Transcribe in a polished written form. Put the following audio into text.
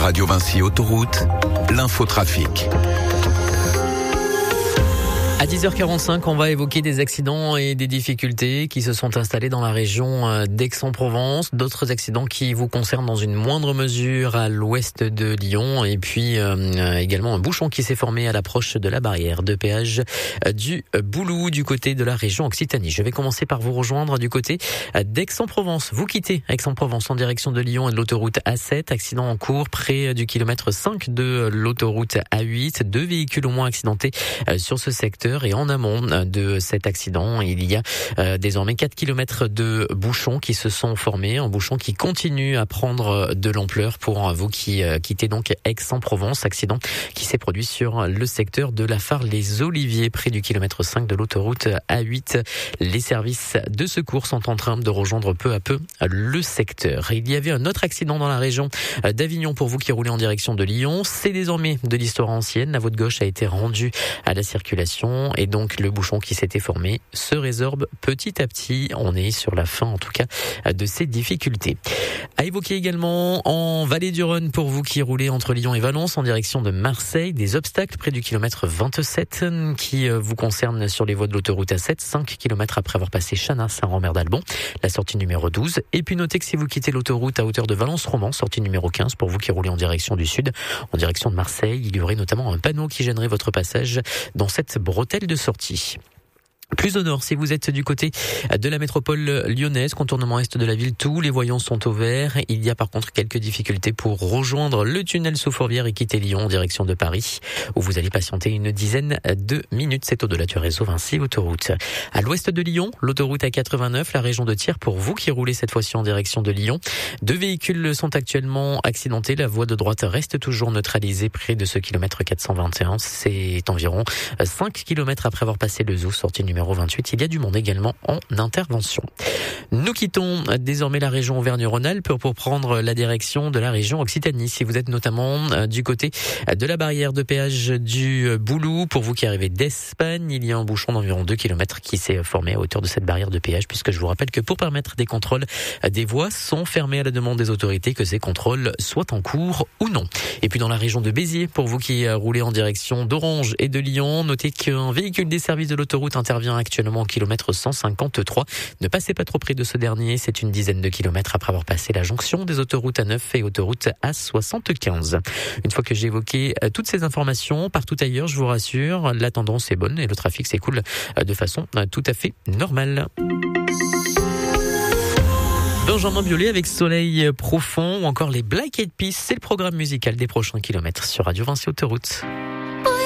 Radio Vinci Autoroute, l'infotrafic. À 10h45, on va évoquer des accidents et des difficultés qui se sont installés dans la région d'Aix-en-Provence. D'autres accidents qui vous concernent dans une moindre mesure à l'ouest de Lyon. Et puis également un bouchon qui s'est formé à l'approche de la barrière de péage du Boulou du côté de la région Occitanie. Je vais commencer par vous rejoindre du côté d'Aix-en-Provence. Vous quittez Aix-en-Provence en direction de Lyon et de l'autoroute A7. Accident en cours près du kilomètre 5 de l'autoroute A8. 2 véhicules au moins accidentés sur ce secteur. Et en amont de cet accident, il y a désormais 4 km de bouchons qui se sont formés, un bouchon qui continue à prendre de l'ampleur pour vous qui quittez donc Aix-en-Provence. Accident qui s'est produit sur le secteur de la Phare-les-Oliviers, près du kilomètre 5 de l'autoroute A8. Les services de secours sont en train de rejoindre peu à peu le secteur. Il y avait un autre accident dans la région d'Avignon pour vous qui roulez en direction de Lyon. C'est désormais de l'histoire ancienne. La voie de gauche a été rendue à la circulation. Et donc le bouchon qui s'était formé se résorbe petit à petit. On est sur la fin en tout cas de ces difficultés. À évoquer également en Vallée du Rhône pour vous qui roulez entre Lyon et Valence en direction de Marseille. Des obstacles près du kilomètre 27 qui vous concernent sur les voies de l'autoroute A7. 5 km après avoir passé Chanas, Saint-Romain d'Albon, la sortie numéro 12. Et puis notez que si vous quittez l'autoroute à hauteur de Valence-Romans, sortie numéro 15 pour vous qui roulez en direction du sud, en direction de Marseille, il y aurait notamment un panneau qui gênerait votre passage dans cette bretelle de sortie. Plus au nord, si vous êtes du côté de la métropole lyonnaise, contournement est de la ville, tous les voyants sont au vert. Il y a par contre quelques difficultés pour rejoindre le tunnel sous Fourvière et quitter Lyon en direction de Paris, où vous allez patienter une dizaine de minutes. C'est au-delà du réseau Vinci Autoroute. À l'ouest de Lyon, l'autoroute A89, la région de Thiers, pour vous qui roulez cette fois-ci en direction de Lyon. 2 véhicules sont actuellement accidentés. La voie de droite reste toujours neutralisée près de ce kilomètre 421. C'est environ 5 km après avoir passé le Zou, sortie numéro 28. Il y a du monde également en intervention. Nous quittons désormais la région Auvergne-Rhône-Alpes pour prendre la direction de la région Occitanie. Si vous êtes notamment du côté de la barrière de péage du Boulou, pour vous qui arrivez d'Espagne, il y a un bouchon d'environ 2 km qui s'est formé à hauteur de cette barrière de péage, puisque je vous rappelle que pour permettre des contrôles, des voies sont fermées à la demande des autorités, que ces contrôles soient en cours ou non. Et puis dans la région de Béziers, pour vous qui roulez en direction d'Orange et de Lyon, notez qu'un véhicule des services de l'autoroute intervient actuellement au kilomètre 153. Ne passez pas trop près de ce dernier, c'est une dizaine de kilomètres après avoir passé la jonction des autoroutes A9 et autoroute A75. Une fois que j'ai évoqué toutes ces informations, partout ailleurs, je vous rassure, la tendance est bonne et le trafic s'écoule de façon tout à fait normale. Benjamin Biolay avec Soleil Profond ou encore les Black Eyed Peas, c'est le programme musical des prochains kilomètres sur Radio Vinci Autoroute.